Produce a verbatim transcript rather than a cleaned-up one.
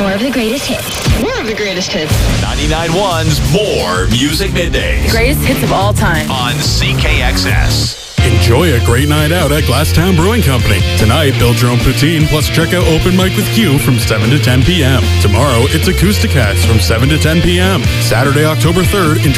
More of the greatest hits. More of the greatest hits. ninety-nine point one's More Music Middays. Greatest hits of all time. On C K X S. Enjoy a great night out at Glasstown Brewing Company. Tonight, build your own poutine, plus check out Open Mic with Q from seven to ten p.m. Tomorrow, it's Acousticats from seven to ten p.m. Saturday, October third, enjoy